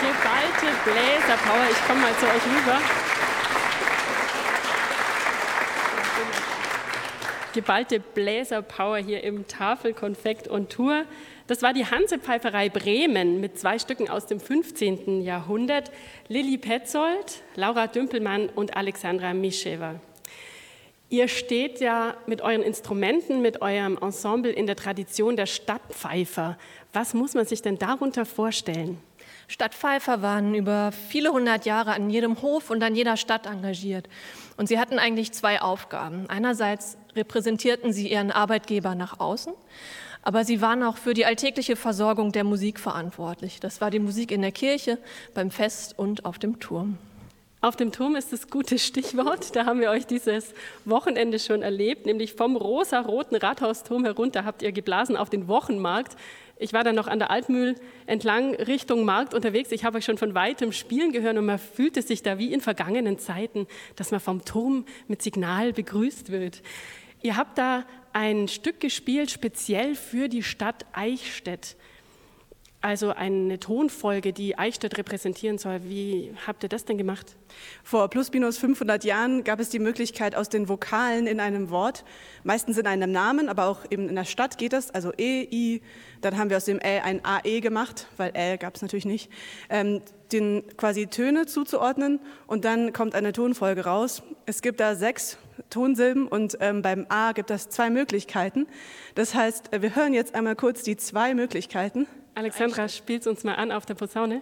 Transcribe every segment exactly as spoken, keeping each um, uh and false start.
Geballte Bläserpower. Ich komme mal zu euch rüber. Geballte Bläserpower hier im Tafelkonfekt on Tour. Das war die Hansepfeiferei Bremen mit zwei Stücken aus dem fünfzehnten Jahrhundert. Lilli Petzold, Laura Dümpelmann und Alexandra Mischewa. Ihr steht ja mit euren Instrumenten, mit eurem Ensemble in der Tradition der Stadtpfeifer. Was muss man sich denn darunter vorstellen? Stadtpfeifer waren über viele hundert Jahre an jedem Hof und an jeder Stadt engagiert. Und sie hatten eigentlich zwei Aufgaben. Einerseits repräsentierten sie ihren Arbeitgeber nach außen, aber sie waren auch für die alltägliche Versorgung der Musik verantwortlich. Das war die Musik in der Kirche, beim Fest und auf dem Turm. Auf dem Turm ist das gute Stichwort. Da haben wir euch dieses Wochenende schon erlebt, nämlich vom rosa-roten Rathausturm herunter habt ihr geblasen auf den Wochenmarkt. Ich war dann noch an der Altmühl entlang Richtung Markt unterwegs. Ich habe euch schon von weitem spielen gehört und man fühlte sich da wie in vergangenen Zeiten, dass man vom Turm mit Signal begrüßt wird. Ihr habt da ein Stück gespielt, speziell für die Stadt Eichstätt. Also eine Tonfolge, die Eichstätt repräsentieren soll. Wie habt ihr das denn gemacht? Vor plus minus fünfhundert Jahren gab es die Möglichkeit, aus den Vokalen in einem Wort, meistens in einem Namen, aber auch eben in der Stadt geht das, also E, I, dann haben wir aus dem Ä ein A E gemacht, weil Ä gab es natürlich nicht, ähm, den quasi Töne zuzuordnen und dann kommt eine Tonfolge raus. Es gibt da sechs Tonsilben und ähm, beim A gibt es zwei Möglichkeiten. Das heißt, wir hören jetzt einmal kurz die zwei Möglichkeiten. Alexandra, spielt uns mal an auf der Posaune.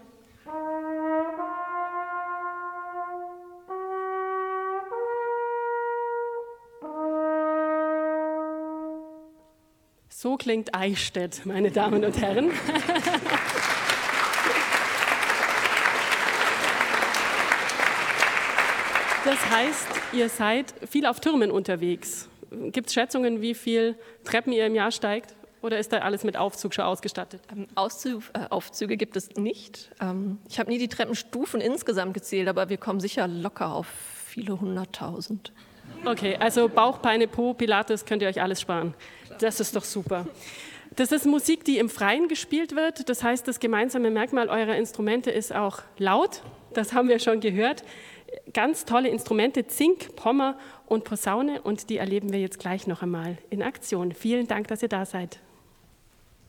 So klingt Eichstätt, meine Damen und Herren. Das heißt, ihr seid viel auf Türmen unterwegs. Gibt es Schätzungen, wie viel Treppen ihr im Jahr steigt? Oder ist da alles mit Aufzug schon ausgestattet? Ähm, Auszug, äh, Aufzüge gibt es nicht. Ähm, ich habe nie die Treppenstufen insgesamt gezählt, aber wir kommen sicher locker auf viele hunderttausend. Okay, also Bauch, Beine, Po, Pilates könnt ihr euch alles sparen. Das ist doch super. Das ist Musik, die im Freien gespielt wird. Das heißt, das gemeinsame Merkmal eurer Instrumente ist auch laut. Das haben wir schon gehört. Ganz tolle Instrumente, Zink, Pommer und Posaune. Und die erleben wir jetzt gleich noch einmal in Aktion. Vielen Dank, dass ihr da seid.